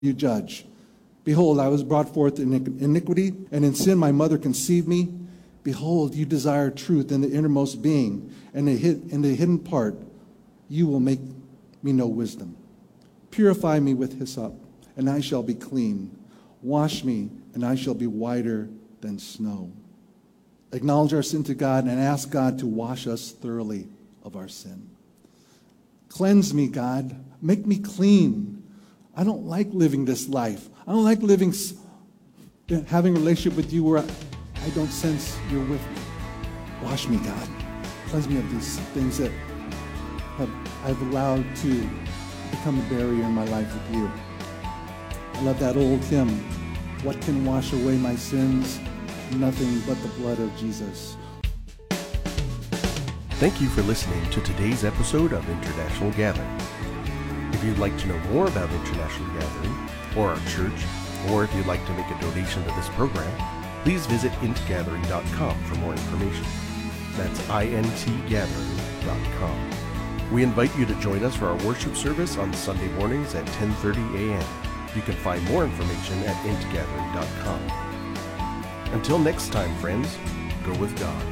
you judge. Behold, I was brought forth in iniquity, and in sin my mother conceived me. Behold, you desire truth in the innermost being, and in the hidden part you will make me know wisdom. Purify me with hyssop, and I shall be clean. Wash me, and I shall be whiter than snow. Acknowledge our sin to God and ask God to wash us thoroughly of our sin. Cleanse me, God. Make me clean. I don't like living this life. I don't like having a relationship with you where I don't sense you're with me. Wash me, God. Cleanse me of these things that I've allowed to become a barrier in my life with you. I love that old hymn, what can wash away my sins? Nothing but the blood of Jesus. Thank you for listening to today's episode of International Gathering. If you'd like to know more about International Gathering, or our church, or if you'd like to make a donation to this program, please visit intgathering.com for more information. That's intgathering.com. We invite you to join us for our worship service on Sunday mornings at 10:30 a.m. You can find more information at intgathering.com. Until next time, friends, go with God.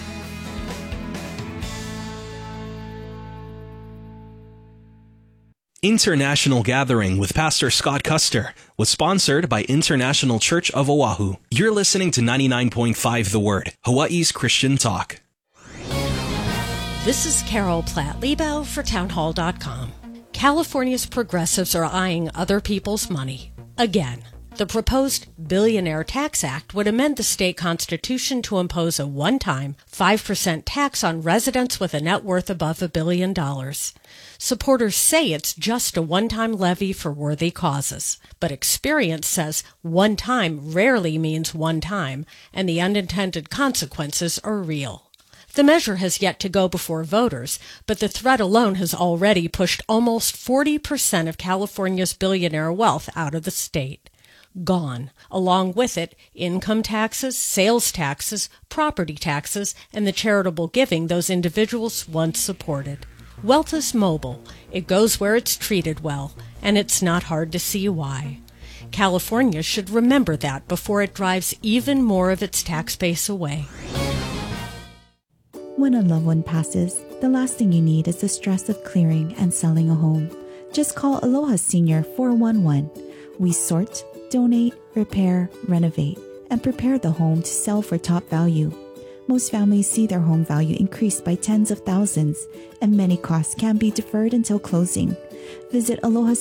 International Gathering with Pastor Scott Custer was sponsored by International Church of Oahu. You're listening to 99.5 The Word, Hawaii's Christian talk. This is Carol Platt-Liebau for townhall.com. California's progressives are eyeing other people's money. Again, the proposed Billionaire Tax Act would amend the state constitution to impose a one-time 5% tax on residents with a net worth above $1 billion. Supporters say it's just a one-time levy for worthy causes, but experience says one time rarely means one time, and the unintended consequences are real. The measure has yet to go before voters, but the threat alone has already pushed almost 40% of California's billionaire wealth out of the state. Gone. Along with it, income taxes, sales taxes, property taxes, and the charitable giving those individuals once supported. Wealth is mobile. It goes where it's treated well, and it's not hard to see why. California should remember that before it drives even more of its tax base away. When a loved one passes, the last thing you need is the stress of clearing and selling a home. Just call Aloha Senior 411. We sort, donate, repair, renovate, and prepare the home to sell for top value. Most families see their home value increase by tens of thousands, and many costs can be deferred until closing. Visit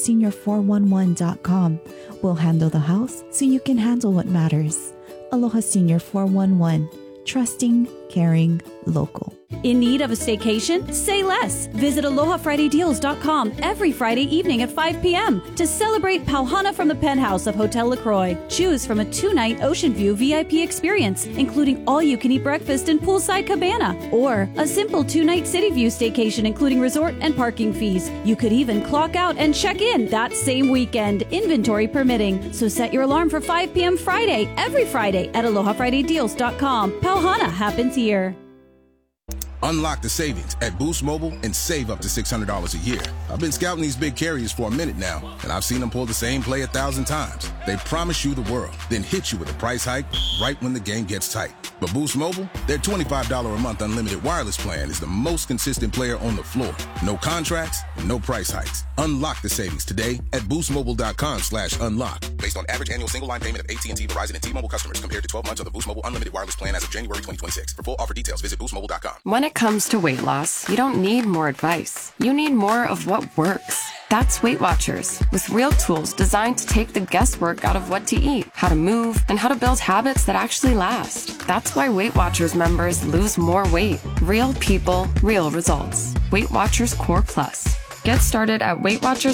AlohaSenior411.com. We'll handle the house so you can handle what matters. Aloha Senior 411. Trusting, caring, local. In need of a staycation? Say less. Visit AlohaFridayDeals.com every Friday evening at 5 p.m. to celebrate Pauhana from the penthouse of Hotel LaCroix. Choose from a 2-night Ocean View VIP experience, including all-you-can-eat breakfast and poolside cabana, or a simple 2-night City View staycation, including resort and parking fees. You could even clock out and check in that same weekend, inventory permitting. So set your alarm for 5 p.m. Friday, every Friday at AlohaFridayDeals.com. Pauhana happens here. Unlock the savings at Boost Mobile and save up to $600 a year. I've been scouting these big carriers for a minute now, and I've seen them pull the same play 1,000 times. They promise you the world, then hit you with a price hike right when the game gets tight. But Boost Mobile, their $25 a month unlimited wireless plan is the most consistent player on the floor. No contracts, no price hikes. Unlock the savings today at boostmobile.com/unlock. Based on average annual single line payment of AT&T, Verizon, and T-Mobile customers compared to 12 months of the Boost Mobile unlimited wireless plan as of January 2026. For full offer details, visit boostmobile.com. When it comes to weight loss, you don't need more advice. You need more of what works. That's Weight Watchers, with real tools designed to take the guesswork out of what to eat, how to move, and how to build habits that actually last. That's why Weight Watchers members lose more weight. Real people, real results. Weight Watchers Core Plus. Get started at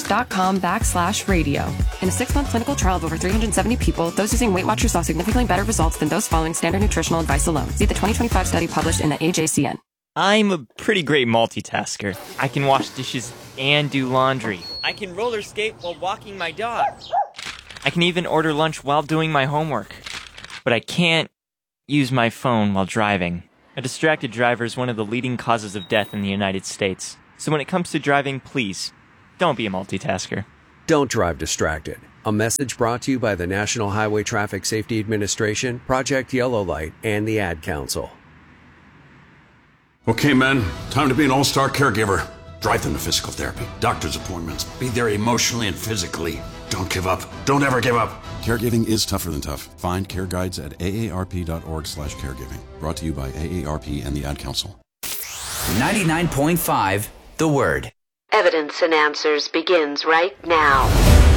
WeightWatchers.com/radio. In a 6-month clinical trial of over 370 people, those using Weight Watchers saw significantly better results than those following standard nutritional advice alone. See the 2025 study published in the AJCN. I'm a pretty great multitasker. I can wash dishes and do laundry. I can roller skate while walking my dog. I can even order lunch while doing my homework. But I can't use my phone while driving. A distracted driver is one of the leading causes of death in the United States. So when it comes to driving, please, don't be a multitasker. Don't drive distracted. A message brought to you by the National Highway Traffic Safety Administration, Project Yellow Light, and the Ad Council. Okay, men, time to be an all-star caregiver. Drive them to physical therapy, doctor's appointments, be there emotionally and physically. Don't give up. Don't ever give up. Caregiving is tougher than tough. Find care guides at aarp.org/caregiving. Brought to you by AARP and the Ad Council. 99.5 The Word. Evidence and Answers begins right now.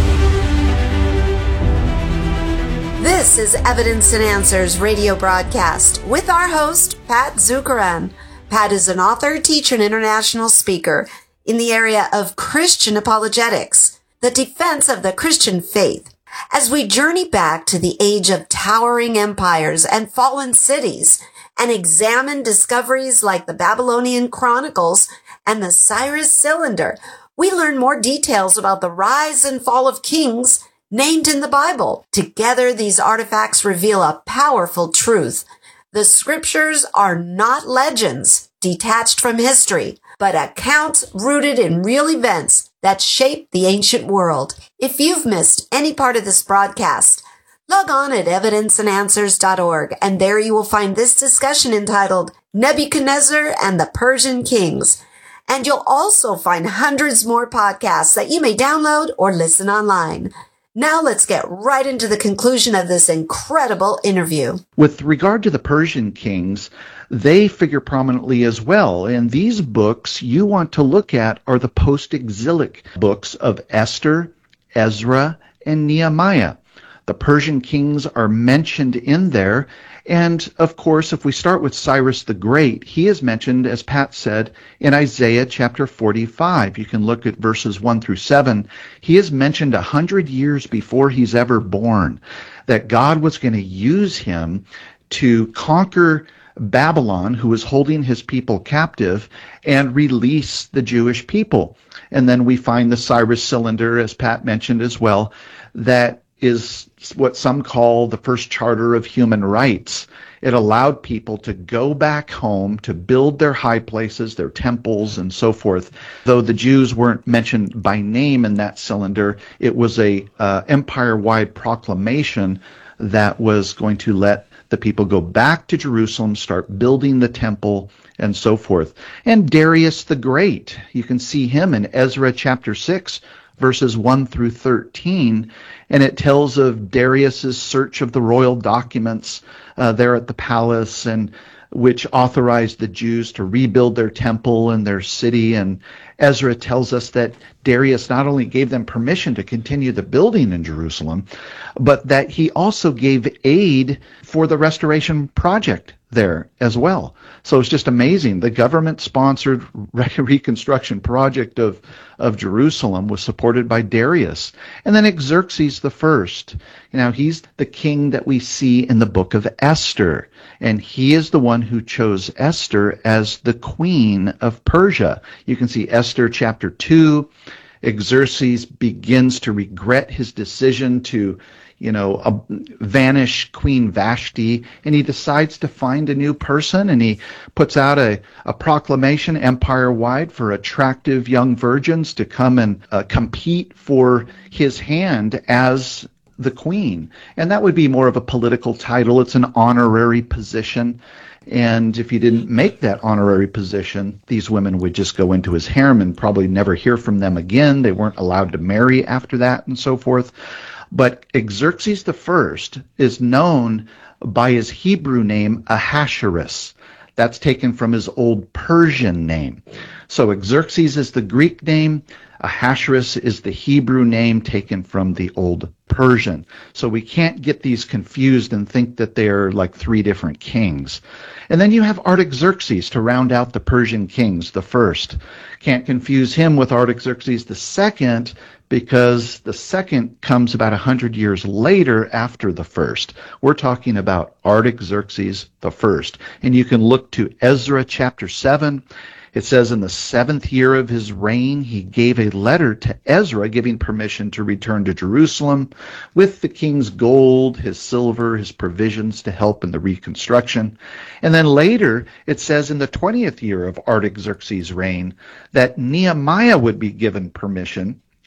This is Evidence and Answers radio broadcast with our host, Pat Zukeran. Pat is an author, teacher, and international speaker in the area of Christian apologetics, the defense of the Christian faith. As we journey back to the age of towering empires and fallen cities and examine discoveries like the Babylonian Chronicles and the Cyrus Cylinder, we learn more details about the rise and fall of kings named in the Bible. Together, these artifacts reveal a powerful truth. The scriptures are not legends detached from history, but accounts rooted in real events that shaped the ancient world. If you've missed any part of this broadcast, log on at evidenceandanswers.org, and there you will find this discussion entitled Nebuchadnezzar and the Persian Kings. And you'll also find hundreds more podcasts that you may download or listen online. Now let's get right into the conclusion of this incredible interview. With regard to the Persian kings, they figure prominently as well. And these books you want to look at are the post-exilic books of Esther, Ezra, and Nehemiah. The Persian kings are mentioned in there. And, of course, if we start with Cyrus the Great, he is mentioned, as Pat said, in Isaiah chapter 45. You can look at verses 1 through 7. He is mentioned 100 years before he's ever born, that God was going to use him to conquer Babylon, who was holding his people captive, and release the Jewish people. And then we find the Cyrus Cylinder, as Pat mentioned as well, that is what some call the first charter of human rights. It allowed people to go back home, to build their high places, their temples, and so forth. Though the Jews weren't mentioned by name in that cylinder, it was a empire-wide proclamation that was going to let the people go back to Jerusalem, start building the temple, and so forth. And Darius the Great, you can see him in Ezra chapter 6, verses 1 through 13, and it tells of Darius's search of the royal documents there at the palace, and which authorized the Jews to rebuild their temple and their city. And Ezra tells us that Darius not only gave them permission to continue the building in Jerusalem, but that he also gave aid for the restoration project there as well. So it's just amazing. The government-sponsored reconstruction project of Jerusalem was supported by Darius. And then Xerxes the First. Now, he's the king that we see in the book of Esther. And he is the one who chose Esther as the queen of Persia. You can see Esther chapter 2. Xerxes begins to regret his decision to vanish Queen Vashti, and he decides to find a new person, and he puts out a proclamation empire-wide for attractive young virgins to come and compete for his hand as the queen. And that would be more of a political title. It's an honorary position. And if he didn't make that honorary position, these women would just go into his harem and probably never hear from them again. They weren't allowed to marry after that and so forth. But Xerxes the First is known by his Hebrew name Ahasuerus. That's taken from his old Persian name. So Xerxes is the Greek name. Ahasuerus is the Hebrew name taken from the old Persian. So we can't get these confused and think that they are like three different kings. And then you have Artaxerxes to round out the Persian kings, the first. Can't confuse him with Artaxerxes the second, because the second comes about 100 years later after the first. We're talking about Artaxerxes the first. And you can look to Ezra chapter 7. It says in the 7th year of his reign, he gave a letter to Ezra giving permission to return to Jerusalem with the king's gold, his silver, his provisions to help in the reconstruction. And then later, it says in the 20th year of Artaxerxes' reign that Nehemiah would be given permission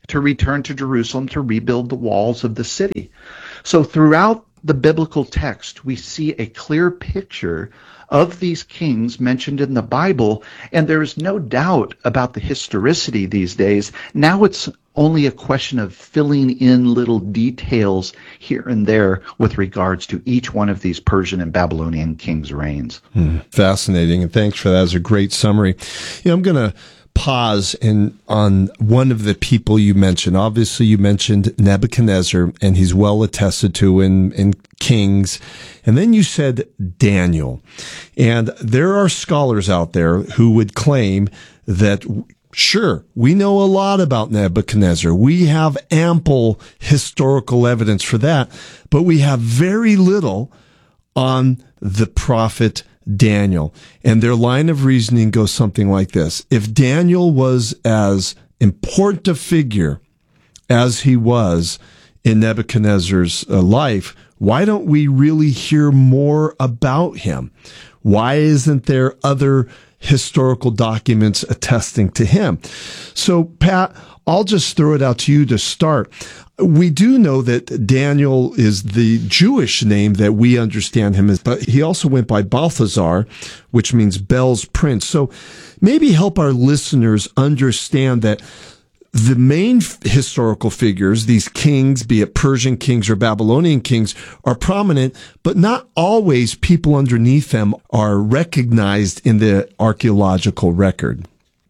to return to Jerusalem to rebuild the walls of the city. So throughout the biblical text, we see a clear picture of these kings mentioned in the Bible, and there is no doubt about the historicity these days. Now it's only a question of filling in little details here and there with regards to each one of these Persian and Babylonian kings' reigns. Fascinating, and thanks for that. That was a great summary. I'm going to pause on one of the people you mentioned. Obviously, you mentioned Nebuchadnezzar, and he's well attested to in Kings. And then you said Daniel. And there are scholars out there who would claim that, sure, we know a lot about Nebuchadnezzar. We have ample historical evidence for that, but we have very little on the prophet Daniel. And their line of reasoning goes something like this. If Daniel was as important a figure as he was in Nebuchadnezzar's life, why don't we really hear more about him? Why isn't there other historical documents attesting to him? So, Pat, I'll just throw it out to you to start. We do know that Daniel is the Jewish name that we understand him as, but he also went by Balthazar, which means Bel's prince. So maybe help our listeners understand that the main historical figures, these kings, be it Persian kings or Babylonian kings, are prominent, but not always people underneath them are recognized in the archaeological record.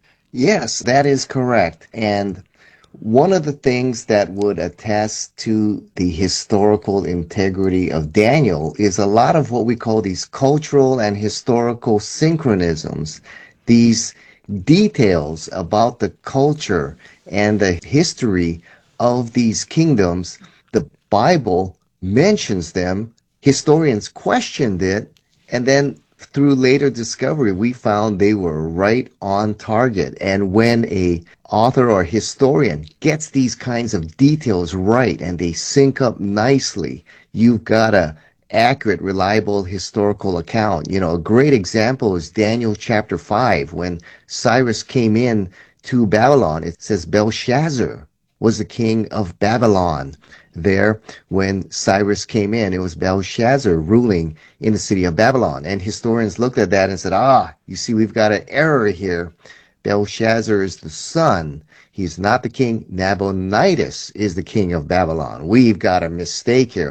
Yes, that is correct. And one of the things that would attest to the historical integrity of Daniel is a lot of what we call these cultural and historical synchronisms, these details about the culture and the history of these kingdoms. The Bible mentions them, historians questioned it, and then through later discovery, we found they were right on target. And when a author or historian gets these kinds of details right and they sync up nicely, you've got a accurate, reliable historical account. A great example is Daniel chapter 5. When Cyrus came in to Babylon, it says Belshazzar was the king of Babylon. There, when Cyrus came in, it was Belshazzar ruling in the city of Babylon. And historians looked at that and said, you see, we've got an error here. Belshazzar is the son. He's not the king. Nabonidus is the king of Babylon. We've got a mistake here.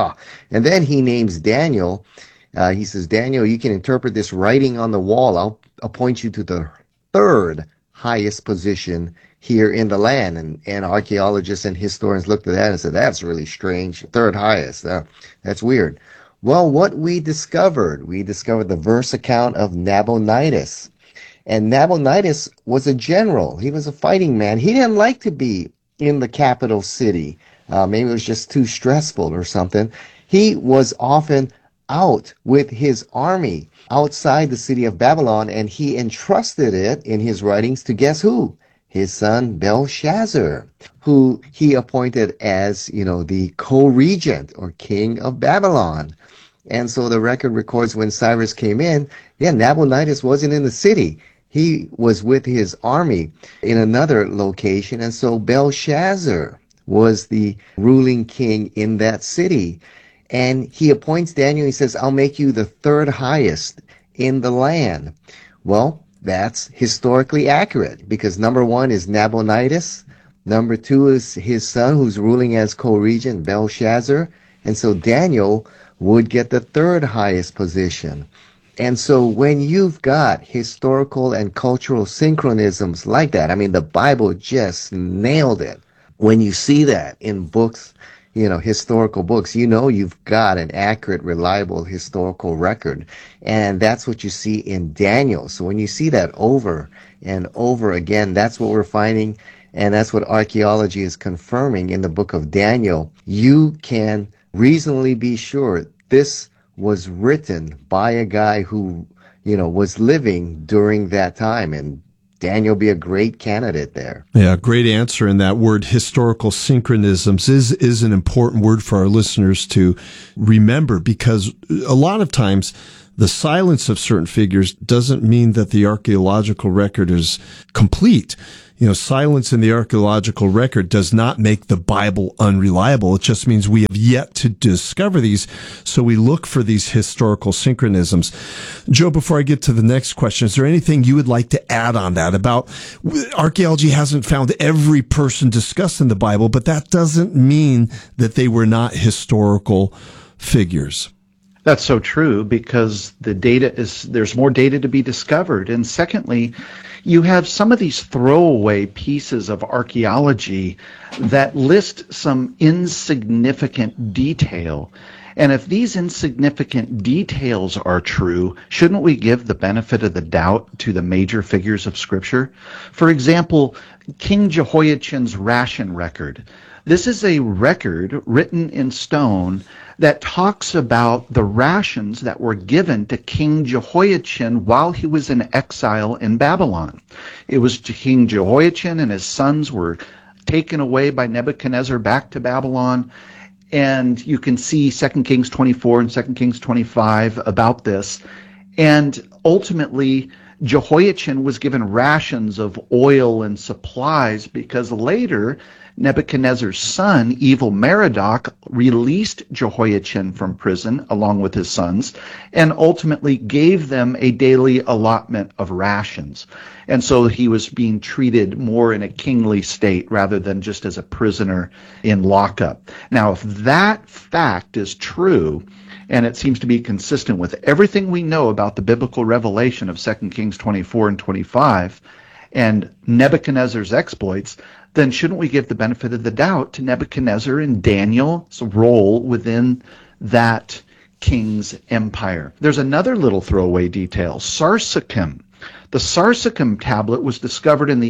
And then he names Daniel. He says, Daniel, you can interpret this writing on the wall. I'll appoint you to the third highest position here in the land. And archaeologists and historians looked at that and said, that's really strange. Third highest. That's weird. Well, what we discovered the verse account of Nabonidus. And Nabonidus was a general. He was a fighting man. He didn't like to be in the capital city. Maybe it was just too stressful or something. He was often out with his army outside the city of Babylon, and he entrusted it in his writings to guess who? His son Belshazzar, who he appointed as, the co-regent or king of Babylon. And so the record records when Cyrus came in, Nabonidus wasn't in the city. He was with his army in another location, and so Belshazzar was the ruling king in that city. And he appoints Daniel. He says, I'll make you the third highest in the land. Well, that's historically accurate because number one is Nabonidus. Number two is his son who's ruling as co-regent, Belshazzar. And so Daniel would get the third highest position. And so when you've got historical and cultural synchronisms like that, the Bible just nailed it. When you see that in books, historical books, you've got an accurate, reliable historical record. And that's what you see in Daniel. So when you see that over and over again, that's what we're finding. And that's what archaeology is confirming in the book of Daniel. You can reasonably be sure this was written by a guy who, was living during that time. And Daniel be a great candidate there. Yeah, great answer. And that word historical synchronisms is an important word for our listeners to remember, because a lot of times the silence of certain figures doesn't mean that the archaeological record is complete. silence in the archaeological record does not make the Bible unreliable. It just means we have yet to discover these, so we look for these historical synchronisms. Joe, before I get to the next question, is there anything you would like to add on that about archaeology hasn't found every person discussed in the Bible, but that doesn't mean that they were not historical figures? That's so true, because there's more data to be discovered. And secondly, you have some of these throwaway pieces of archaeology that list some insignificant detail. And if these insignificant details are true, shouldn't we give the benefit of the doubt to the major figures of Scripture? For example, King Jehoiachin's ration record. This is a record written in stone that talks about the rations that were given to King Jehoiachin while he was in exile in Babylon. It was King Jehoiachin and his sons were taken away by Nebuchadnezzar back to Babylon. And you can see 2 Kings 24 and 2 Kings 25 about this. And ultimately, Jehoiachin was given rations of oil and supplies because later Nebuchadnezzar's son, Evil Merodach, released Jehoiachin from prison along with his sons and ultimately gave them a daily allotment of rations. And so he was being treated more in a kingly state rather than just as a prisoner in lockup. Now, if that fact is true, and it seems to be consistent with everything we know about the biblical revelation of 2 Kings 24 and 25 and Nebuchadnezzar's exploits, then shouldn't we give the benefit of the doubt to Nebuchadnezzar and Daniel's role within that king's empire? There's another little throwaway detail, Sarsacum. The Sarsacum tablet was discovered in the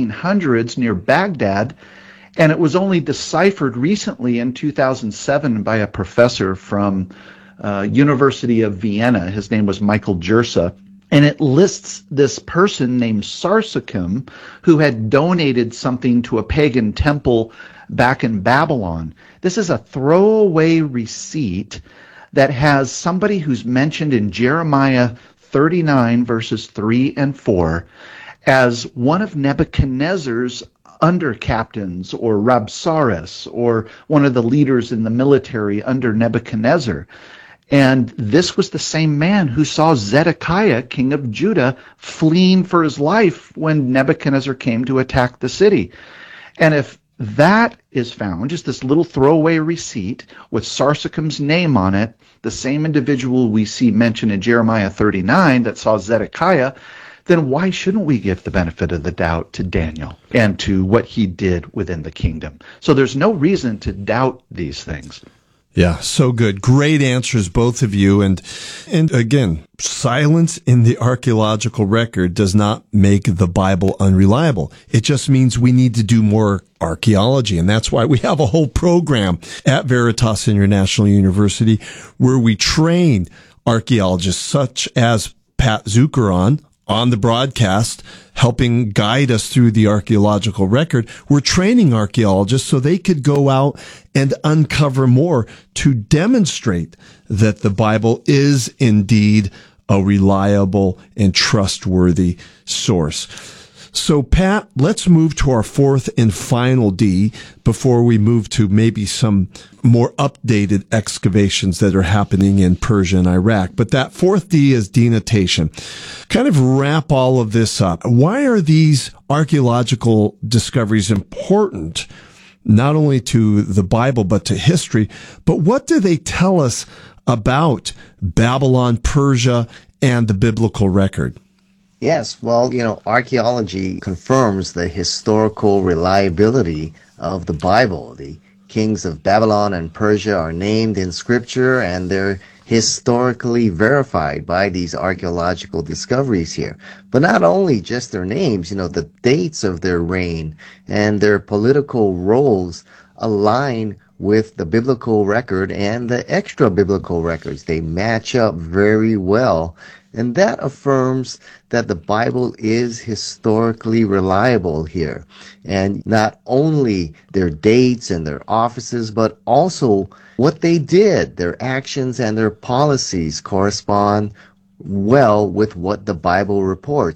1800s near Baghdad, and it was only deciphered recently in 2007 by a professor from University of Vienna. His name was Michael Jersa. And it lists this person named Sarsacum who had donated something to a pagan temple back in Babylon. This is a throwaway receipt that has somebody who's mentioned in Jeremiah 39 verses 3 and 4 as one of Nebuchadnezzar's under captains or Rabsaris or one of the leaders in the military under Nebuchadnezzar. And this was the same man who saw Zedekiah, king of Judah, fleeing for his life when Nebuchadnezzar came to attack the city. And if that is found, just this little throwaway receipt with Sarsacum's name on it, the same individual we see mentioned in Jeremiah 39 that saw Zedekiah, then why shouldn't we give the benefit of the doubt to Daniel and to what he did within the kingdom? So there's no reason to doubt these things. Yeah, so good. Great answers, both of you. And again, silence in the archaeological record does not make the Bible unreliable. It just means we need to do more archaeology. And that's why we have a whole program at Veritas International University where we train archaeologists such as Pat Zukeran on the broadcast, helping guide us through the archaeological record. We're training archaeologists so they could go out and uncover more to demonstrate that the Bible is indeed a reliable and trustworthy source. So, Pat, let's move to our fourth and final D before we move to maybe some more updated excavations that are happening in Persia and Iraq. But that fourth D is denotation. Kind of wrap all of this up. Why are these archaeological discoveries important, not only to the Bible, but to history? But what do they tell us about Babylon, Persia, and the biblical record? Yes, well, archaeology confirms the historical reliability of the Bible. The kings of Babylon and Persia are named in Scripture, and they're historically verified by these archaeological discoveries here. But not only just their names, the dates of their reign and their political roles align with the biblical record and the extra biblical records. They match up very well. And that affirms that the Bible is historically reliable here. And not only their dates and their offices, but also what they did, their actions and their policies correspond well with what the Bible reports.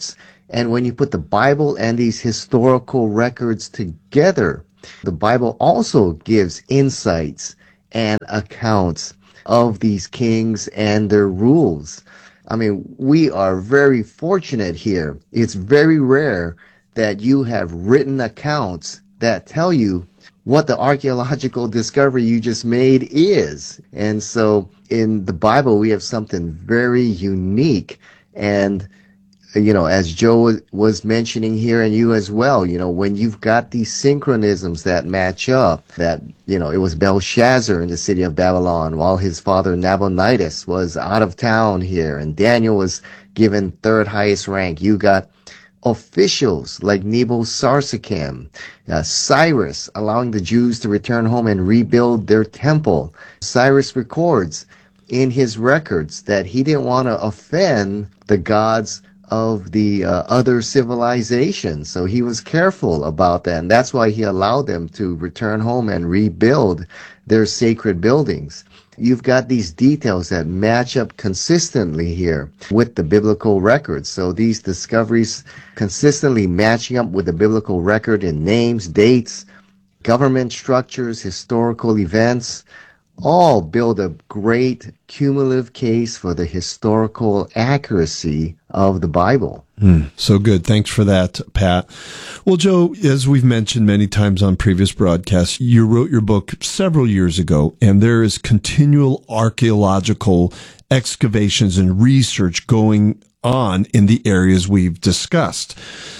And when you put the Bible and these historical records together, the Bible also gives insights and accounts of these kings and their rules. I mean, we are very fortunate here. It's very rare that you have written accounts that tell you what the archaeological discovery you just made is. And so in the Bible, we have something very unique. And, you know, as Joe was mentioning here, and you as well, you know, when you've got these synchronisms that match up, that, you know, it was Belshazzar in the city of Babylon while his father Nabonidus was out of town here, and Daniel was given third highest rank. You got officials like Nebo-Sarsekim, Cyrus allowing the Jews to return home and rebuild their temple. Cyrus records in his records that he didn't want to offend the gods of the other civilizations, so he was careful about that, and that's why he allowed them to return home and rebuild their sacred buildings. You've got these details that match up consistently here with the biblical records. So these discoveries consistently matching up with the biblical record in names, dates, government structures, historical events, all build a great cumulative case for the historical accuracy of the Bible. So good. Thanks for that, Pat. Well, Joe, as we've mentioned many times on previous broadcasts, you wrote your book several years ago, and there is continual archaeological excavations and research going on in the areas we've discussed.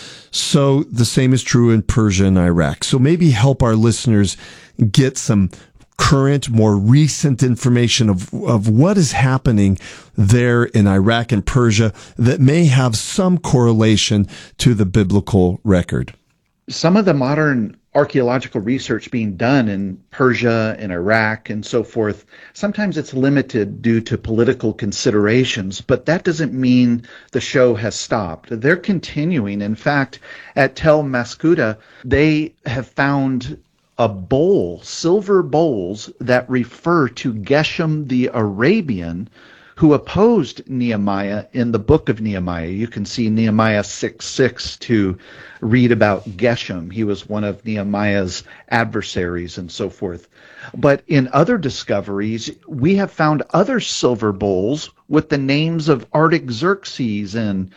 So the same is true in Persia and Iraq. So maybe help our listeners get some current, more recent information of what is happening there in Iraq and Persia that may have some correlation to the biblical record. Some of the modern archaeological research being done in Persia and Iraq and so forth, sometimes it's limited due to political considerations, but that doesn't mean the show has stopped. They're continuing. In fact, at Tel Maskuda, they have found a bowl, silver bowls that refer to Geshem the Arabian, who opposed Nehemiah in the book of Nehemiah. You can see Nehemiah 6:6 to read about Geshem. He was one of Nehemiah's adversaries and so forth. But in other discoveries, we have found other silver bowls with the names of Artaxerxes and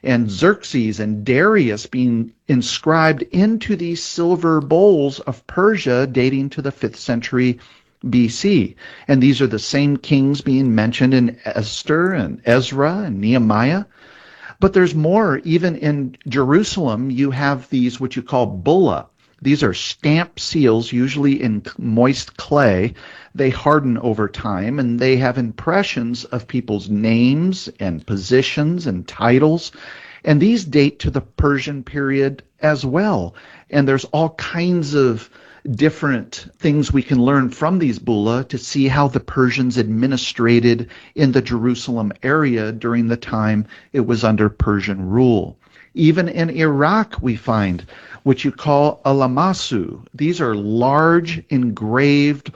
Xerxes and Darius being inscribed into these silver bowls of Persia dating to the 5th century BC. And these are the same kings being mentioned in Esther and Ezra and Nehemiah. But there's more. Even in Jerusalem, you have these what you call bulla. These are stamped seals, usually in moist clay. They harden over time, and they have impressions of people's names and positions and titles. And these date to the Persian period as well. And there's all kinds of different things we can learn from these bulla to see how the Persians administrated in the Jerusalem area during the time it was under Persian rule. Even in Iraq, we find what you call a lamasu. These are large engraved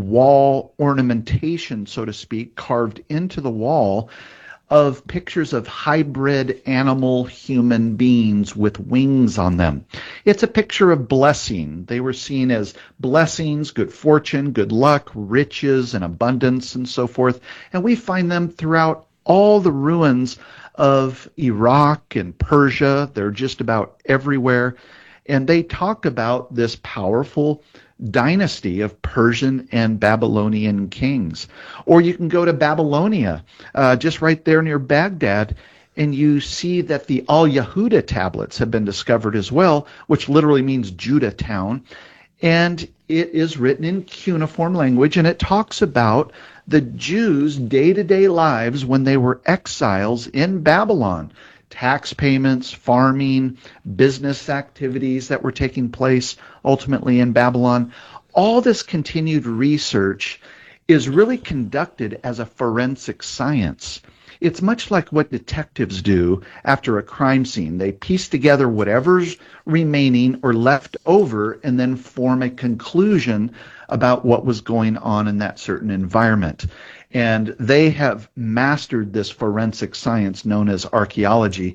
wall ornamentation, so to speak, carved into the wall of pictures of hybrid animal human beings with wings on them. It's a picture of blessing. They were seen as blessings, good fortune, good luck, riches, and abundance, and so forth. And we find them throughout all the ruins of Iraq and Persia. They're just about everywhere. And they talk about this powerful dynasty of Persian and Babylonian kings. Or you can go to Babylonia, just right there near Baghdad, and you see that the Al-Yahuda tablets have been discovered as well, which literally means Judah town. And it is written in cuneiform language, and it talks about the Jews' day-to-day lives when they were exiles in Babylon. Tax payments, farming, business activities that were taking place ultimately in Babylon. All this continued research is really conducted as a forensic science. It's much like what detectives do after a crime scene. They piece together whatever's remaining or left over and then form a conclusion about what was going on in that certain environment. And they have mastered this forensic science known as archaeology.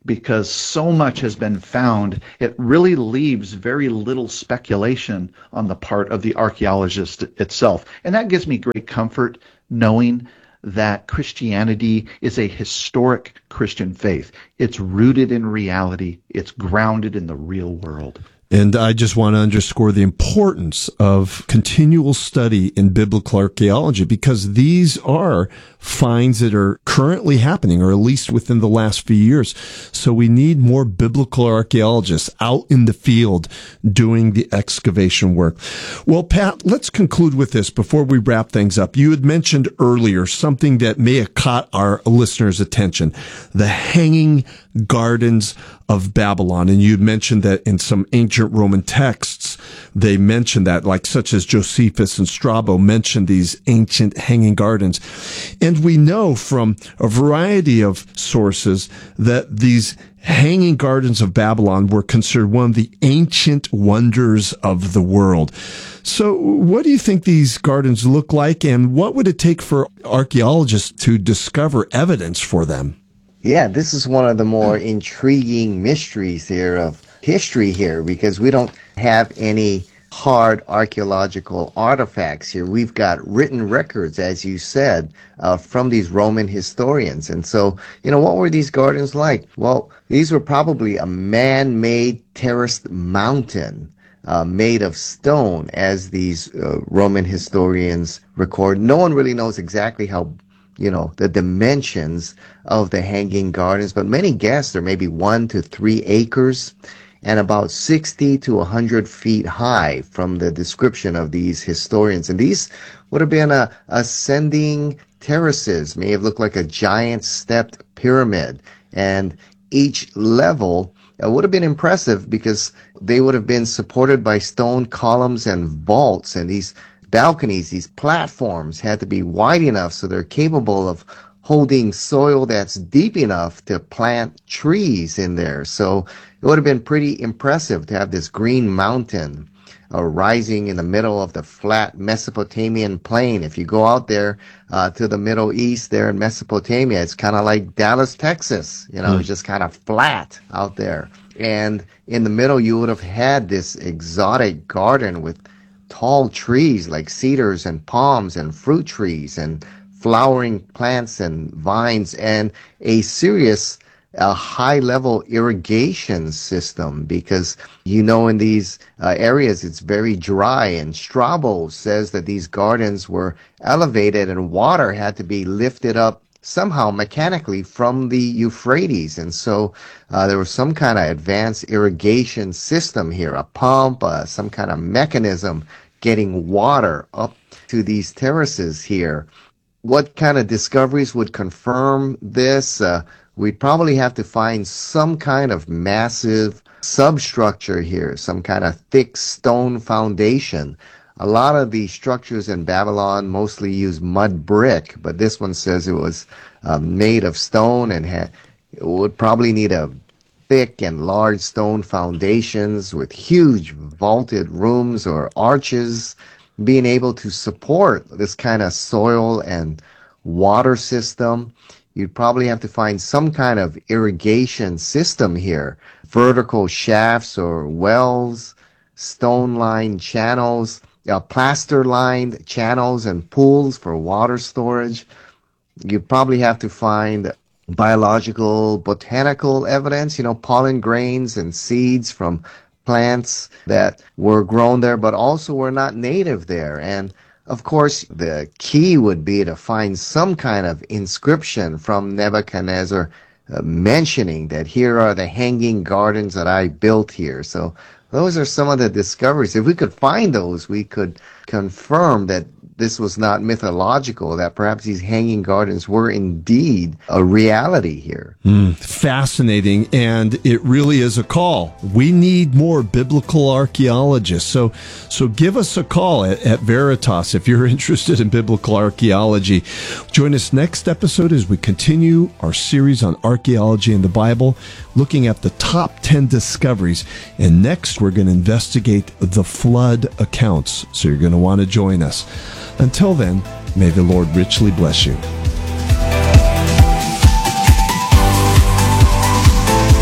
because so much has been found, it really leaves very little speculation on the part of the archaeologist itself. And that gives me great comfort knowing that Christianity is a historic Christian faith. It's rooted in reality. It's grounded in the real world. And I just want to underscore the importance of continual study in biblical archaeology, because these are finds that are currently happening, or at least within the last few years. So we need more biblical archaeologists out in the field doing the excavation work. Well, Pat, let's conclude with this before we wrap things up. You had mentioned earlier something that may have caught our listeners' attention, the Hanging Gardens of Babylon. And you'd mentioned that in some ancient Roman texts, they mentioned that, like such as Josephus and Strabo mentioned these ancient hanging gardens. And we know from a variety of sources that these Hanging Gardens of Babylon were considered one of the ancient wonders of the world. So what do you think these gardens look like, and what would it take for archaeologists to discover evidence for them? Yeah, this is one of the more intriguing mysteries here of history here, because we don't have any hard archaeological artifacts here. We've got written records, as you said, from these Roman historians. And so, what were these gardens like? Well, these were probably a man-made terraced mountain made of stone, as these Roman historians record. No one really knows exactly how, the dimensions of the Hanging Gardens, but many guess they're maybe 1 to 3 acres and about 60 to 100 feet high from the description of these historians. And these would have been ascending terraces, may have looked like a giant stepped pyramid. And each level would have been impressive because they would have been supported by stone columns and vaults. And these balconies, these platforms had to be wide enough so they're capable of holding soil that's deep enough to plant trees in there. So it would have been pretty impressive to have this green mountain rising in the middle of the flat Mesopotamian plain. If you go out there to the Middle East there in Mesopotamia, it's kind of like Dallas, Texas. It's just kind of flat out there. And in the middle, you would have had this exotic garden with tall trees like cedars and palms and fruit trees and flowering plants and vines, and a serious high-level irrigation system, because in these areas it's very dry, and Strabo says that these gardens were elevated and water had to be lifted up somehow mechanically from the Euphrates. And so there was some kind of advanced irrigation system here, a pump, some kind of mechanism getting water up to these terraces here. What kind of discoveries would confirm this? We'd probably have to find some kind of massive substructure here, some kind of thick stone foundation. A lot of the structures in Babylon mostly use mud brick, but this one says it was made of stone and it would probably need a thick and large stone foundations with huge vaulted rooms or arches, being able to support this kind of soil and water system. You'd probably have to find some kind of irrigation system here, vertical shafts or wells, stone-lined channels, plaster-lined channels and pools for water storage. You'd probably have to find biological, botanical evidence, pollen grains and seeds from plants that were grown there but also were not native there. And of course, the key would be to find some kind of inscription from Nebuchadnezzar mentioning that here are the hanging gardens that I built here. So those are some of the discoveries. If we could find those, we could confirm that this was not mythological, that perhaps these hanging gardens were indeed a reality here. Fascinating, and it really is a call. We need more biblical archaeologists. So give us a call at Veritas if you're interested in biblical archaeology. Join us next episode as we continue our series on archaeology in the Bible, looking at the top 10 discoveries. And next, we're going to investigate the flood accounts. So you're going to want to join us. Until then, may the Lord richly bless you.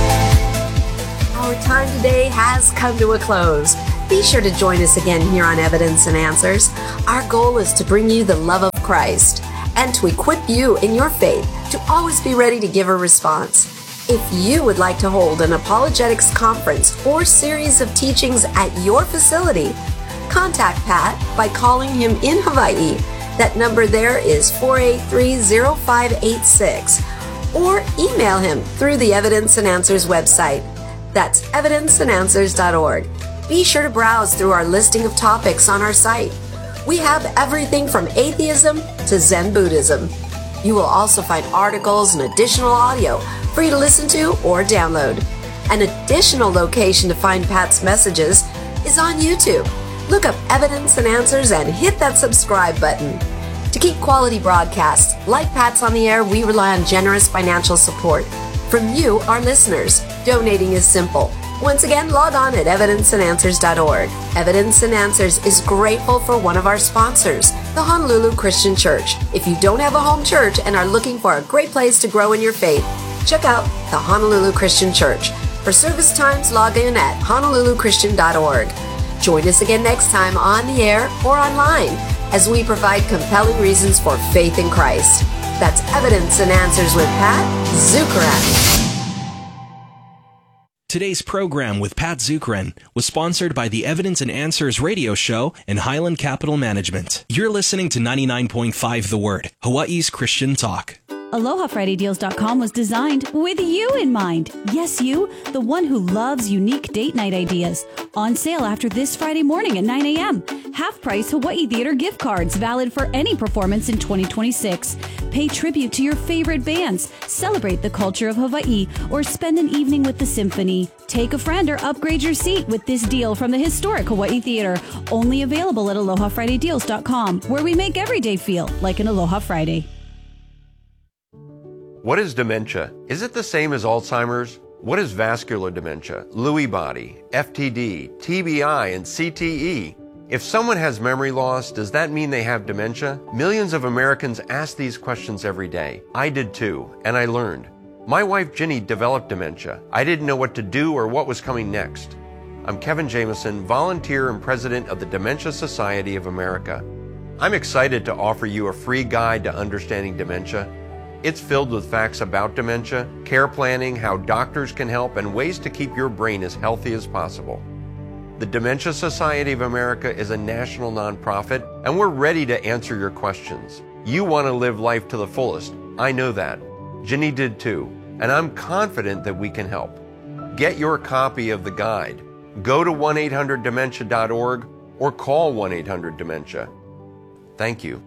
time today has come to a close. Be sure to join us again here on Evidence and Answers. Our goal is to bring you the love of Christ and to equip you in your faith to always be ready to give a response. If you would like to hold an apologetics conference or series of teachings at your facility, contact Pat by calling him in Hawaii. That number there is 483-0586. Or email him through the Evidence and Answers website. That's evidenceandanswers.org. Be sure to browse through our listing of topics on our site. We have everything from atheism to Zen Buddhism. You will also find articles and additional audio for you to listen to or download. An additional location to find Pat's messages is on YouTube. Look up Evidence and Answers and hit that subscribe button. To keep quality broadcasts like Pat's on the air, we rely on generous financial support from you, our listeners. Donating is simple. Once again, log on at evidenceandanswers.org. Evidence and Answers is grateful for one of our sponsors, the Honolulu Christian Church. If you don't have a home church and are looking for a great place to grow in your faith, check out the Honolulu Christian Church. For service times, log in at honoluluchristian.org. Join us again next time on the air or online as we provide compelling reasons for faith in Christ. That's Evidence and Answers with Pat Zukeran. Today's program with Pat Zukeran was sponsored by the Evidence and Answers radio show and Highland Capital Management. You're listening to 99.5 The Word, Hawaii's Christian talk. AlohaFridayDeals.com was designed with you in mind. Yes, you, the one who loves unique date night ideas. On sale after this Friday morning at 9 a.m. Half-price Hawaii Theater gift cards valid for any performance in 2026. Pay tribute to your favorite bands, celebrate the culture of Hawaii, or spend an evening with the symphony. Take a friend or upgrade your seat with this deal from the historic Hawaii Theater. Only available at AlohaFridayDeals.com, where we make every day feel like an Aloha Friday. What is dementia? Is it the same as Alzheimer's? What is vascular dementia, Lewy body, FTD, TBI, and CTE? If someone has memory loss, does that mean they have dementia? Millions of Americans ask these questions every day. I did too, and I learned. My wife Ginny developed dementia. I didn't know what to do or what was coming next. I'm Kevin Jameson, volunteer and president of the Dementia Society of America. I'm excited to offer you a free guide to understanding dementia. It's filled with facts about dementia, care planning, how doctors can help, and ways to keep your brain as healthy as possible. The Dementia Society of America is a national nonprofit, and we're ready to answer your questions. You want to live life to the fullest. I know that. Ginny did too, and I'm confident that we can help. Get your copy of the guide. Go to 1-800-DEMENTIA.org or call 1-800-DEMENTIA. Thank you.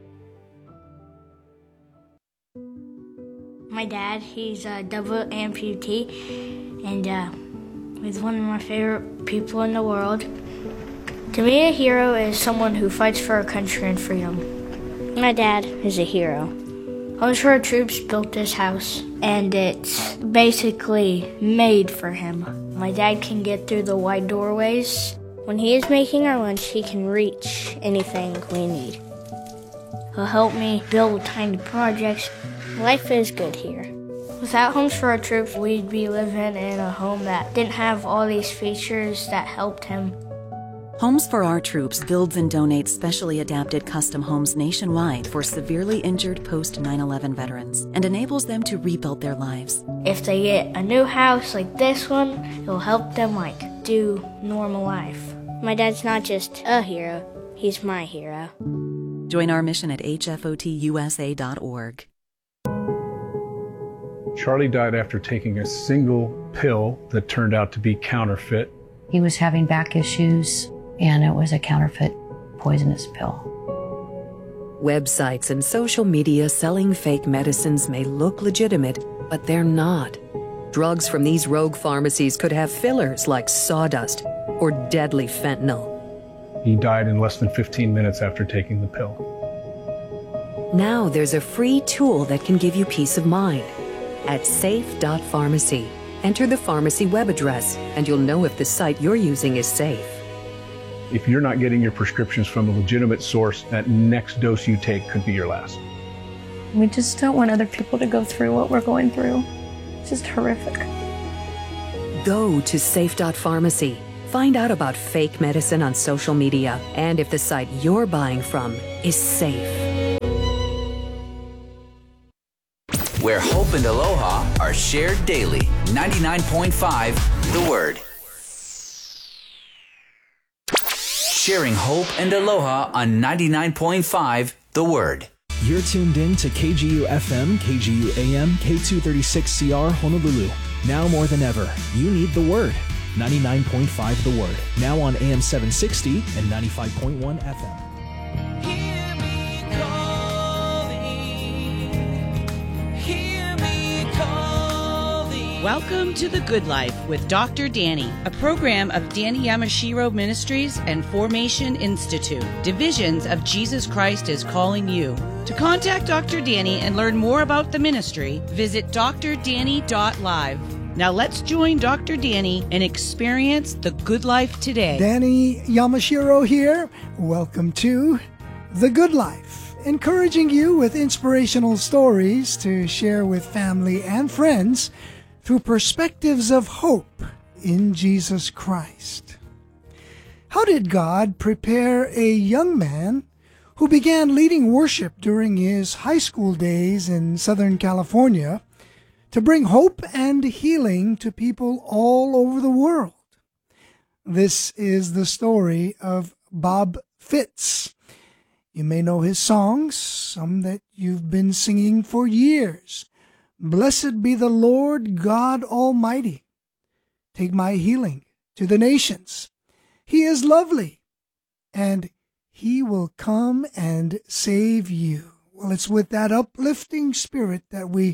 My dad, he's a double amputee, and he's one of my favorite people in the world. To me, a hero is someone who fights for our country and freedom. My dad is a hero. Homes for Our Troops built this house, and it's basically made for him. My dad can get through the wide doorways. When he is making our lunch, he can reach anything we need. He'll help me build tiny projects. Life is good here. Without Homes for Our Troops, we'd be living in a home that didn't have all these features that helped him. Homes for Our Troops builds and donates specially adapted custom homes nationwide for severely injured post-9/11 veterans and enables them to rebuild their lives. If they get a new house like this one, it'll help them do normal life. My dad's not just a hero, he's my hero. Join our mission at hfotusa.org. Charlie died after taking a single pill that turned out to be counterfeit. He was having back issues, and it was a counterfeit poisonous pill. Websites and social media selling fake medicines may look legitimate, but they're not. Drugs from these rogue pharmacies could have fillers like sawdust or deadly fentanyl. He died in less than 15 minutes after taking the pill. Now there's a free tool that can give you peace of mind. At safe.pharmacy, enter the pharmacy web address, and you'll know if the site you're using is safe. If you're not getting your prescriptions from a legitimate source, that next dose you take could be your last. We just don't want other people to go through what we're going through. It's just horrific. Go to safe.pharmacy. Find out about fake medicine on social media and if the site you're buying from is safe. Where hope and aloha are shared daily. 99.5 The Word. Sharing hope and aloha on 99.5 The Word. You're tuned in to KGU FM, KGU AM, K236CR Honolulu. Now more than ever, you need the Word. 99.5 The Word. Now on AM 760 and 95.1 FM. Welcome to The Good Life with Dr. Danny, a program of Danny Yamashiro Ministries and Formation Institute, divisions of Jesus Christ is Calling You. To contact Dr. Danny and learn more about the ministry, visit drdanny.live. Now let's join Dr. Danny and experience the good life today. Danny Yamashiro here. Welcome to The Good Life, encouraging you with inspirational stories to share with family and friends through perspectives of hope in Jesus Christ. How did God prepare a young man who began leading worship during his high school days in Southern California to bring hope and healing to people all over the world? This is the story of Bob Fitts. You may know his songs, some that you've been singing for years. Blessed be the Lord God Almighty. Take my healing to the nations. He is lovely, and He will come and save you. Well, it's with that uplifting spirit that we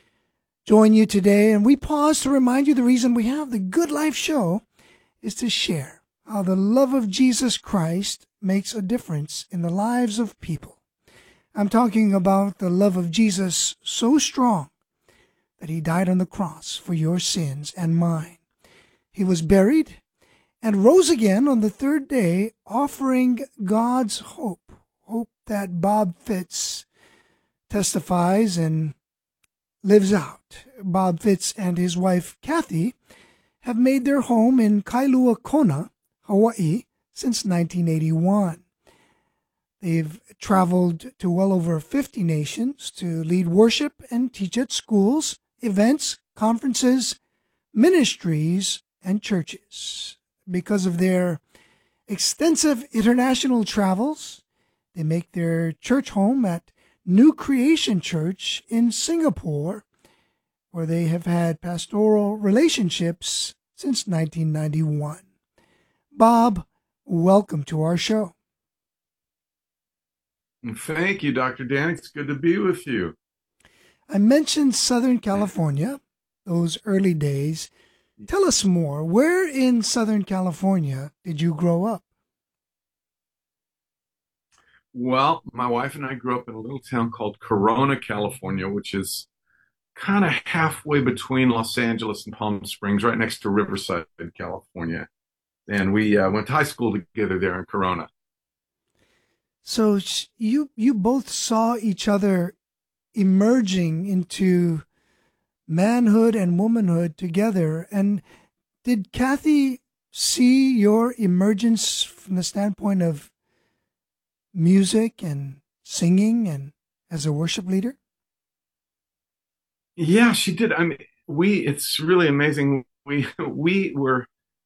join you today, and we pause to remind you the reason we have the Good Life Show is to share how the love of Jesus Christ makes a difference in the lives of people. I'm talking about the love of Jesus so strong that He died on the cross for your sins and mine. He was buried and rose again on the third day, offering God's hope that Bob Fitts testifies and lives out. Bob Fitts and his wife, Kathy, have made their home in Kailua Kona, Hawaii, since 1981. They've traveled to well over 50 nations to lead worship and teach at schools, events, conferences, ministries, and churches. Because of their extensive international travels, they make their church home at New Creation Church in Singapore, where they have had pastoral relationships since 1991. Bob, welcome to our show. Thank you, Dr. Dan. It's good to be with you. I mentioned Southern California, those early days. Tell us more. Where in Southern California did you grow up? Well, my wife and I grew up in a little town called Corona, California, which is kind of halfway between Los Angeles and Palm Springs, right next to Riverside, California. And we went to high school together there in Corona. So you both saw each other emerging into manhood and womanhood together. And did Kathy see your emergence from the standpoint of music and singing and as a worship leader? Yeah, she did. I mean, it's really amazing. We were,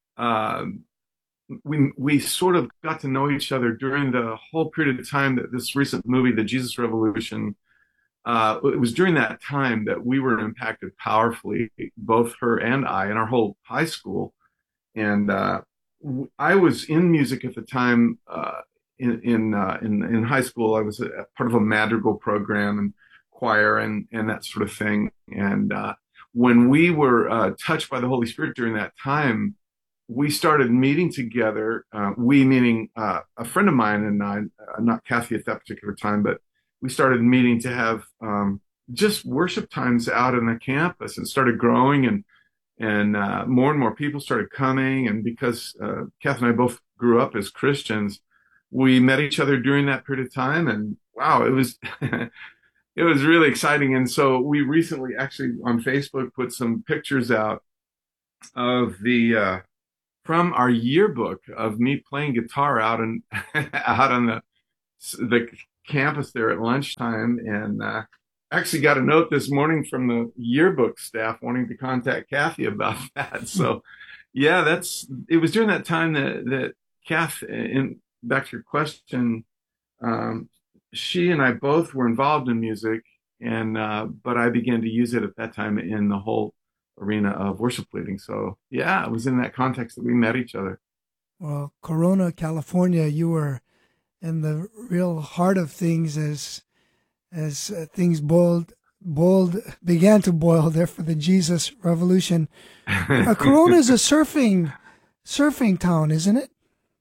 we sort of got to know each other during the whole period of time that this recent movie, The Jesus Revolution, it was during that time that we were impacted powerfully, both her and I, and our whole high school. And I was in music at the time. In high school, I was a part of a madrigal program and choir and that sort of thing. And when we were touched by the Holy Spirit during that time, we started meeting together. We meaning a friend of mine and I, not Kathy at that particular time, but we started meeting to have just worship times out on the campus, and started growing, and more and more people started coming. And because Kath and I both grew up as Christians, we met each other during that period of time, and wow, it was it was really exciting. And so we recently actually on Facebook put some pictures out of the from our yearbook of me playing guitar out and out on the campus there at lunchtime, and actually got a note this morning from the yearbook staff wanting to contact Kathy about that. So, yeah, it was during that time that Kath, in back to your question, she and I both were involved in music, and but I began to use it at that time in the whole arena of worship leading. So, yeah, it was in that context that we met each other. Well, Corona, California, you were in the real heart of things as things began to boil there for the Jesus Revolution. Corona is a surfing town, isn't it?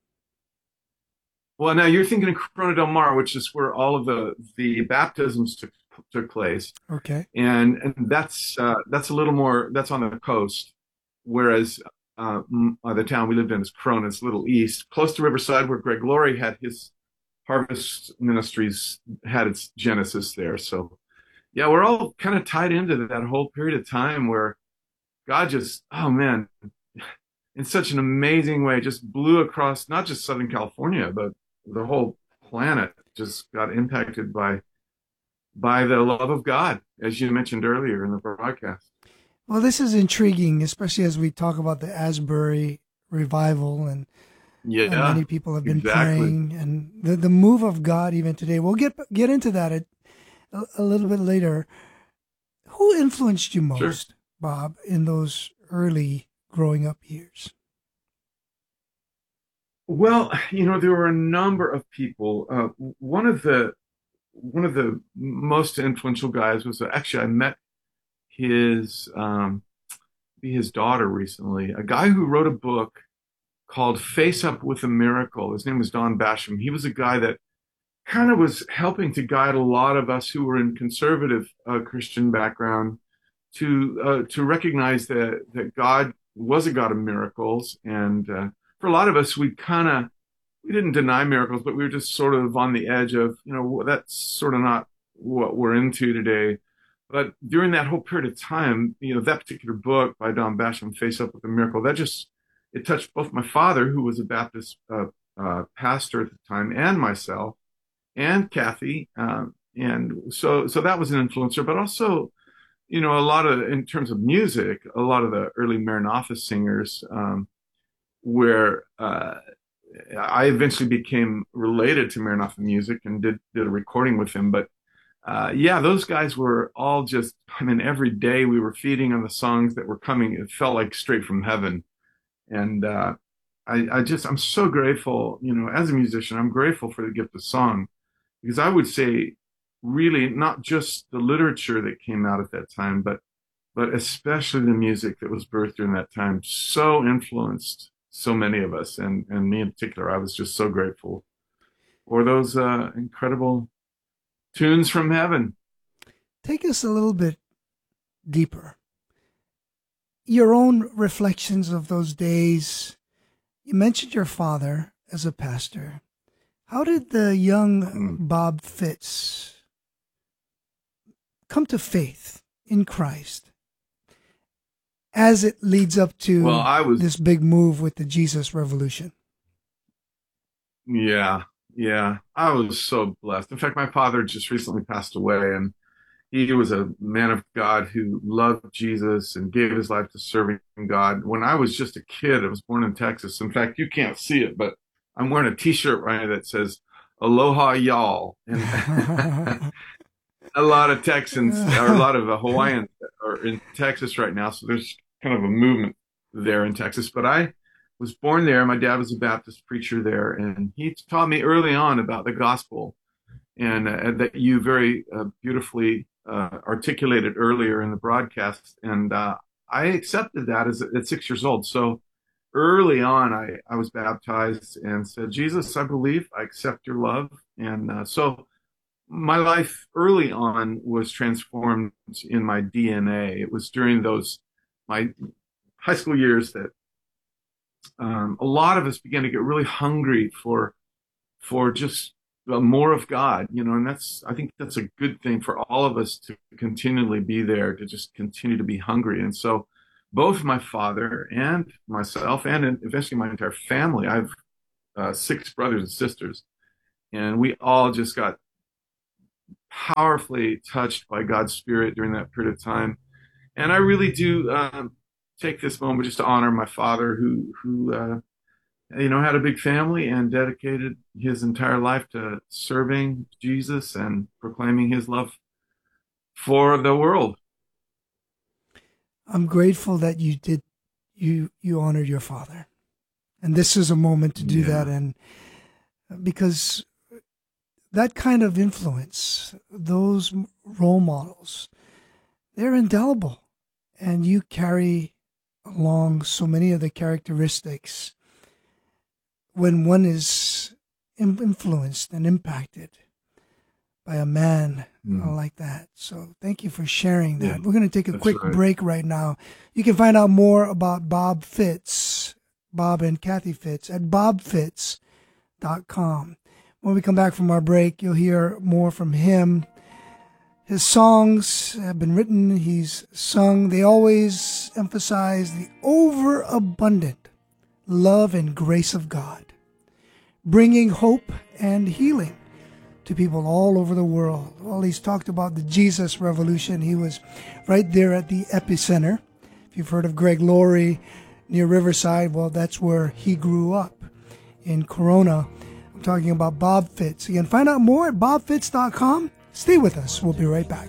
Well, now you're thinking of Corona del Mar, which is where all of the baptisms took place. Okay. And that's a little more, that's on the coast, whereas the town we lived in is Corona. It's a little east, close to Riverside, where Greg Laurie had his Harvest Ministries had its genesis there. So, yeah, we're all kind of tied into that whole period of time where God just, oh man, in such an amazing way, just blew across not just Southern California, but the whole planet just got impacted by the love of God, as you mentioned earlier in the broadcast. Well, this is intriguing, especially as we talk about the Asbury revival, and many people have been praying, and the move of God even today. We'll get into that a little bit later. Who influenced you most, sure, Bob, in those early growing up years? Well, there were a number of people. One of the most influential guys was actually I met his daughter recently. A guy who wrote a book called Face Up with a Miracle. His name was Don Basham. He was a guy that kind of was helping to guide a lot of us who were in conservative Christian background to recognize that God was a God of miracles. And for a lot of us, we didn't deny miracles, but we were just sort of on the edge of, that's sort of not what we're into today. But during that whole period of time, that particular book by Don Basham, Face Up with a Miracle, it touched both my father, who was a Baptist pastor at the time, and myself, and Kathy. And so that was an influencer, but also, a lot of, in terms of music, a lot of the early Maranatha singers, where I eventually became related to Maranatha music and did a recording with him. But those guys were all just, every day we were feeding on the songs that were coming. It felt like straight from heaven. And I'm so grateful, as a musician, I'm grateful for the gift of song, because I would say really not just the literature that came out at that time, but especially the music that was birthed during that time so influenced so many of us, and me in particular. I was just so grateful for those incredible tunes from heaven. Take us a little bit deeper. Your own reflections of those days. You mentioned your father as a pastor. How did the young Bob Fitz come to faith in Christ as it leads up to this big move with the Jesus Revolution? Yeah. I was so blessed. In fact, my father just recently passed away, and he was a man of God who loved Jesus and gave his life to serving God. When I was just a kid, I was born in Texas. In fact, you can't see it, but I'm wearing a T-shirt right now that says "Aloha, y'all." And a lot of Texans, or a lot of Hawaiians are in Texas right now, so there's kind of a movement there in Texas. But I was born there. My dad was a Baptist preacher there, and he taught me early on about the gospel, and that you very beautifully articulated earlier in the broadcast. And I accepted that at 6 years old. So early on, I was baptized and said, Jesus, I believe, I accept your love. And so my life early on was transformed in my DNA. It was during my high school years that a lot of us began to get really hungry for just more of God, and I think that's a good thing for all of us, to continually be there, to just continue to be hungry. And so both my father and myself, and eventually my entire family. I have 6 brothers and sisters, and we all just got powerfully touched by God's Spirit during that period of time. And I really do take this moment just to honor my father, who had a big family and dedicated his entire life to serving Jesus and proclaiming his love for the world. I'm grateful that you honored your father. And this is a moment to do that. And because that kind of influence, those role models, they're indelible. And you carry along so many of the characteristics when one is influenced and impacted by a man like that. So thank you for sharing that. We're going to take a quick break right now. You can find out more about Bob Fitts, Bob and Kathy Fitts, at bobfitts.com. When we come back from our break, you'll hear more from him. His songs have been written, he's sung. They always emphasize the overabundant love and grace of God, bringing hope and healing to people all over the world. Well, he's talked about the Jesus Revolution. He was right there at the epicenter. If you've heard of Greg Laurie near Riverside, well, that's where he grew up, in Corona. I'm talking about Bob Fitts. You can find out more at bobfitts.com. Stay with us. We'll be right back.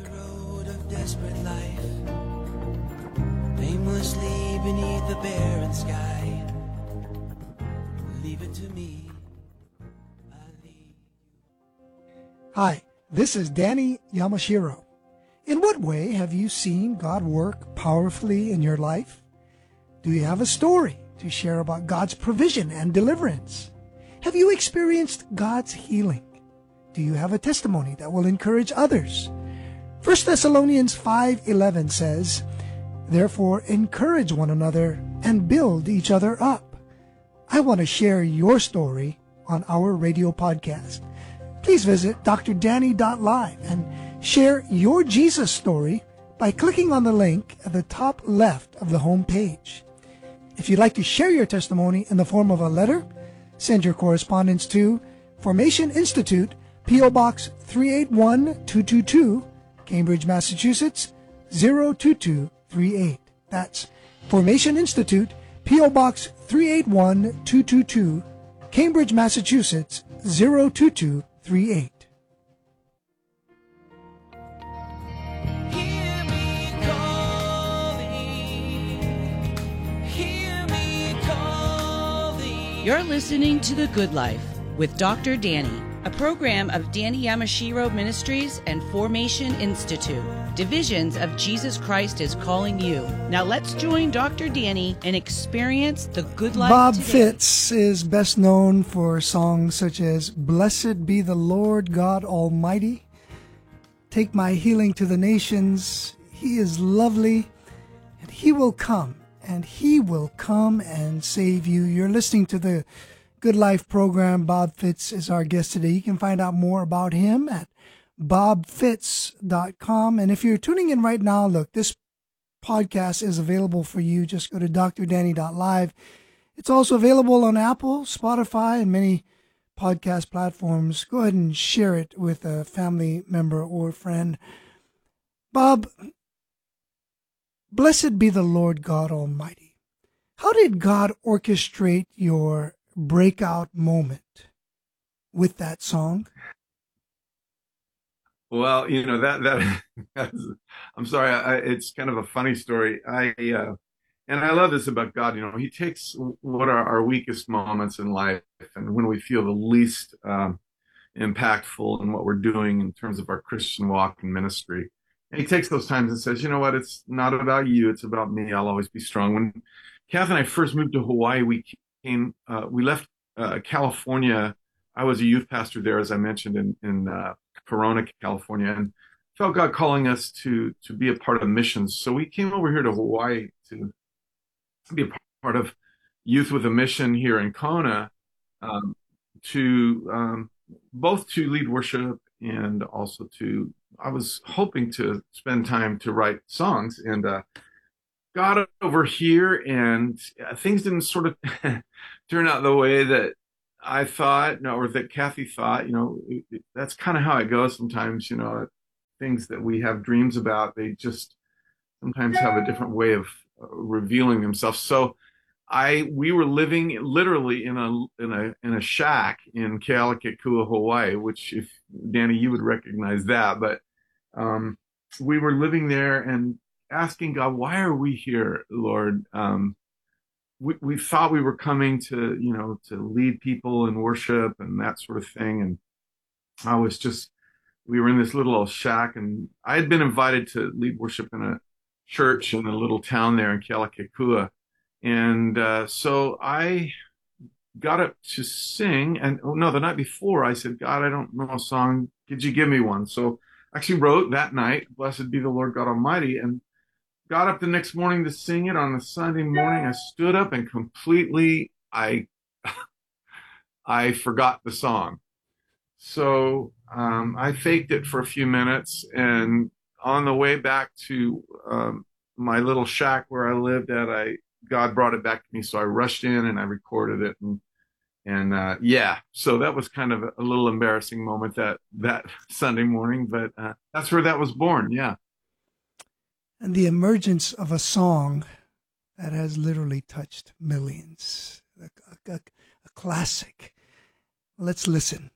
Aimlessly beneath the barren sky. Leave it to me. Hi, this is Danny Yamashiro. In what way have you seen God work powerfully in your life? Do you have a story to share about God's provision and deliverance? Have you experienced God's healing? Do you have a testimony that will encourage others? 1 Thessalonians 5:11 says, "Therefore encourage one another and build each other up." I want to share your story on our radio podcast. Please visit drdanny.live and share your Jesus story by clicking on the link at the top left of the home page. If you'd like to share your testimony in the form of a letter, send your correspondence to Formation Institute, P.O. Box 381222, Cambridge, Massachusetts 02238. That's Formation Institute, P.O. Box 381222, Cambridge, Massachusetts 02238. You're listening to The Good Life with Dr. Danny, a program of Danny Yamashiro Ministries and Formation Institute, divisions of Jesus Christ is Calling You. Now let's join Dr. Danny and experience the good life Bob today. Fitts is best known for songs such as "Blessed Be the Lord God Almighty," "Take My Healing to the Nations," "He is Lovely," and "He Will Come," and He will come and save you. You're listening to the Good Life program. Bob Fitts is our guest today. You can find out more about him at bobfitts.com. And if you're tuning in right now, look, this podcast is available for you. Just go to drdanny.live. It's also available on Apple, Spotify, and many podcast platforms. Go ahead and share it with a family member or friend. Bob, blessed be the Lord God Almighty. How did God orchestrate your breakout moment with that song? Well, that's, I'm sorry, it's kind of a funny story. And I love this about God. He takes what are our weakest moments in life, and when we feel the least impactful in what we're doing in terms of our Christian walk and ministry. And he takes those times and says, you know what, it's not about you, it's about me. I'll always be strong. When Kath and I first moved to Hawaii, we left California. I was a youth pastor there, as I mentioned, in Corona, California, and felt God calling us to be a part of missions. So we came over here to Hawaii to be a part of Youth with a Mission here in Kona, both to lead worship and also I was hoping to spend time to write songs. And got over here, and things didn't sort of turn out the way that I thought, no, or that Kathy thought. That's kind of how it goes sometimes. Things that we have dreams about, they just sometimes have a different way of revealing themselves. So we were living literally in a shack in Kealakekua, Hawaii, which, if Danny, you would recognize that. But we were living there and asking God, why are we here, Lord? We thought we were coming to lead people in worship and that sort of thing. And we were in this little old shack, and I had been invited to lead worship in a church in a little town there in Kealakekua. And so I got up to sing, and the night before I said, God, I don't know a song. Could you give me one? So I actually wrote that night, Blessed Be the Lord God Almighty, and got up the next morning to sing it on a Sunday morning. I stood up and completely, I forgot the song. So I faked it for a few minutes, and on the way back to my little shack where I lived at, God brought it back to me. So I rushed in and I recorded it, and so that was kind of a little embarrassing moment that Sunday morning, but that's where that was born. Yeah. And the emergence of a song that has literally touched millions, a classic. Let's listen.